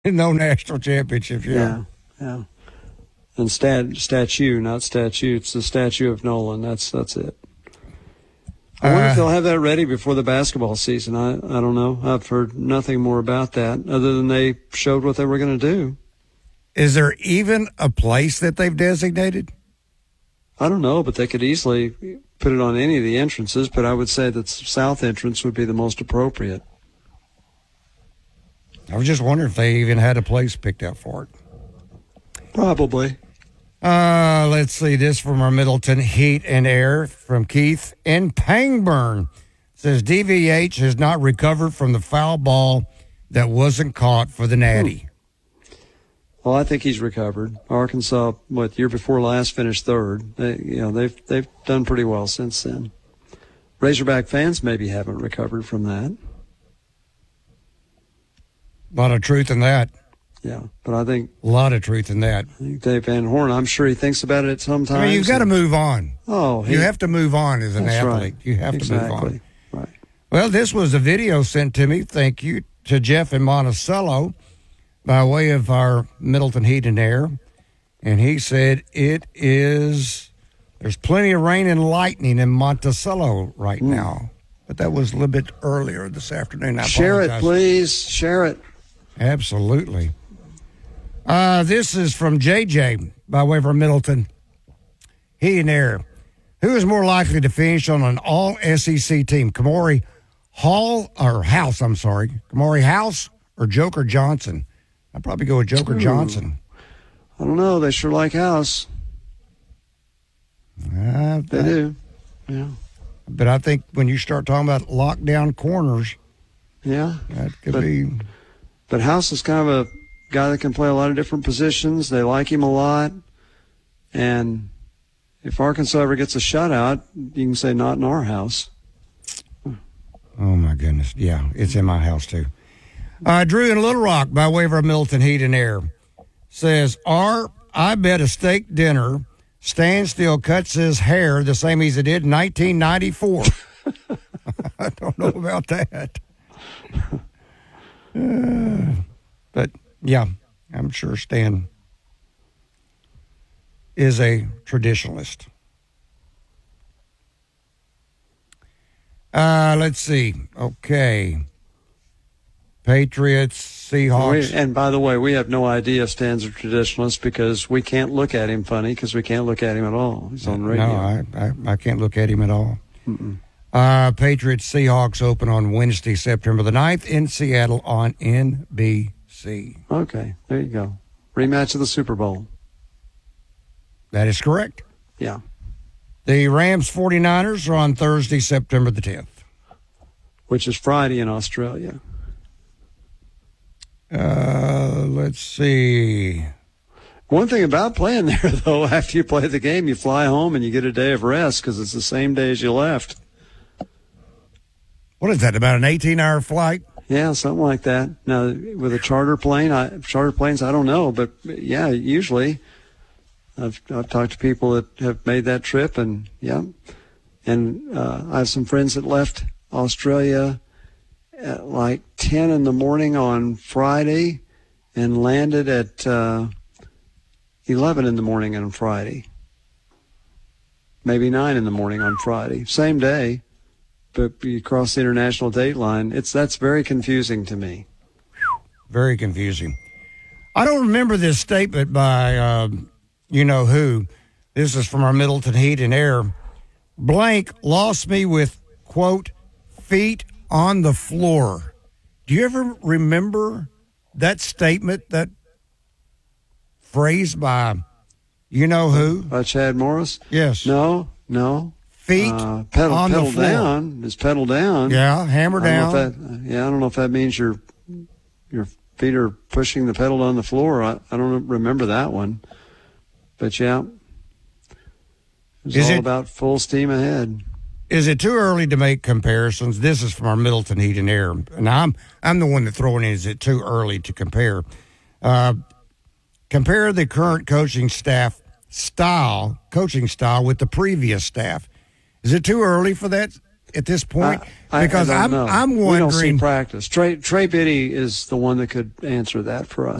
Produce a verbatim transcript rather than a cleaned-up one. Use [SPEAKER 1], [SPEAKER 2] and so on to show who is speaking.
[SPEAKER 1] No national championships, yeah.
[SPEAKER 2] Yeah, yeah. And stat, statue, not statue. It's the statue of Nolan. That's that's it. I wonder uh, if they'll have that ready before the basketball season. I, I don't know. I've heard nothing more about that other than they showed what they were going to do.
[SPEAKER 1] Is there even a place that they've designated?
[SPEAKER 2] I don't know, but they could easily put it on any of the entrances, but I would say that the south entrance would be the most appropriate.
[SPEAKER 1] I was just wondering if they even had a place picked out for it.
[SPEAKER 2] Probably.
[SPEAKER 1] Uh, let's see this from our Middleton Heat and Air from Keith in Pangburn. Says D V H has not recovered from the foul ball that wasn't caught for the Natty.
[SPEAKER 2] Hmm. Well, I think he's recovered. Arkansas, what, year before last finished third. They, you know, they've they've done pretty well since then. Razorback fans maybe haven't recovered from that.
[SPEAKER 1] A lot of truth in that.
[SPEAKER 2] Yeah, but I think
[SPEAKER 1] a lot of truth in that.
[SPEAKER 2] I think Dave Van Horn, I'm sure he thinks about it at some time.
[SPEAKER 1] I mean, you've got to move on.
[SPEAKER 2] Oh, he,
[SPEAKER 1] you have to move on as an
[SPEAKER 2] that's
[SPEAKER 1] athlete.
[SPEAKER 2] Right.
[SPEAKER 1] You have
[SPEAKER 2] exactly.
[SPEAKER 1] to move on.
[SPEAKER 2] Right.
[SPEAKER 1] Well, this was a video sent to me. Thank you to Jeff in Monticello by way of our Middleton Heat and Air, and he said it is. There's plenty of rain and lightning in Monticello right mm. now, but that was a little bit earlier this afternoon. I
[SPEAKER 2] Share it, please. Share it.
[SPEAKER 1] Absolutely. Uh, this is from J J by way of our Middleton Heat and Air. Who is more likely to finish on an all S E C team? Kamori Hall or House, I'm sorry. Kamori House or Joker Johnson? I'd probably go with Joker Ooh. Johnson.
[SPEAKER 2] I don't know. They sure like House.
[SPEAKER 1] Uh,
[SPEAKER 2] they
[SPEAKER 1] I,
[SPEAKER 2] do. Yeah.
[SPEAKER 1] But I think when you start talking about lockdown corners,
[SPEAKER 2] yeah,
[SPEAKER 1] that could
[SPEAKER 2] but,
[SPEAKER 1] be.
[SPEAKER 2] But House is kind of a guy that can play a lot of different positions. They like him a lot. And if Arkansas ever gets a shutout, you can say not in our house.
[SPEAKER 1] Oh, my goodness. Yeah, it's in my house, too. Uh, Drew in Little Rock, by way of our Middleton Heat and Air, says, R, I bet a steak dinner standstill cuts his hair the same as it did in nineteen ninety-four. I don't know about that. Uh, but, yeah, I'm sure Stan is a traditionalist. Uh, let's see. Okay. Patriots, Seahawks.
[SPEAKER 2] We, and by the way, we have no idea if Stan's a traditionalist because we can't look at him funny because we can't look at him at all. He's on radio.
[SPEAKER 1] No, I, I, I can't look at him at all. Mm-mm. Uh, Patriots, Seahawks open on Wednesday, September the ninth in Seattle on N B C.
[SPEAKER 2] Okay, there you go. Rematch of the Super Bowl.
[SPEAKER 1] That is correct.
[SPEAKER 2] Yeah.
[SPEAKER 1] The Rams 49ers are on Thursday, September the tenth.
[SPEAKER 2] Which is Friday in Australia.
[SPEAKER 1] Uh, let's see.
[SPEAKER 2] One thing about playing there, though, after you play the game, you fly home and you get a day of rest because it's the same day as you left.
[SPEAKER 1] What is that, about an eighteen-hour flight?
[SPEAKER 2] Yeah, something like that. Now, with a charter plane, I, charter planes, I don't know, but yeah, usually I've, I've talked to people that have made that trip, and yeah. And uh, I have some friends that left Australia at like ten in the morning on Friday and landed at uh, eleven in the morning on Friday. Maybe nine in the morning on Friday. Same day, but you cross the international date line. It's, that's very confusing to me.
[SPEAKER 1] Very confusing. I don't remember this statement by uh, you-know-who. This is from our Middleton Heat and Air. Blank lost me with, quote, feet on the floor. Do you ever remember that statement, that phrase by you-know-who?
[SPEAKER 2] By Chad Morris?
[SPEAKER 1] Yes.
[SPEAKER 2] No, no.
[SPEAKER 1] Feet
[SPEAKER 2] uh, pedal,
[SPEAKER 1] on
[SPEAKER 2] pedal
[SPEAKER 1] the floor.
[SPEAKER 2] down is pedal down.
[SPEAKER 1] Yeah, hammer down.
[SPEAKER 2] I that, yeah, I don't know if that means your your feet are pushing the pedal on the floor. I, I don't remember that one. But, yeah, it's
[SPEAKER 1] is
[SPEAKER 2] all
[SPEAKER 1] it,
[SPEAKER 2] about full steam ahead.
[SPEAKER 1] Is it too early to make comparisons? This is from our Middleton Heat and Air. And I'm, I'm the one that throwing in, is it too early to compare? Uh, compare the current coaching staff style, coaching style with the previous staff. Is it too early for that? at this point?
[SPEAKER 2] I, I,
[SPEAKER 1] because
[SPEAKER 2] I
[SPEAKER 1] I'm
[SPEAKER 2] don't know.
[SPEAKER 1] I'm
[SPEAKER 2] We don't see
[SPEAKER 1] wondering.
[SPEAKER 2] practice. Trey Trey Biddy is the one that could answer that for us.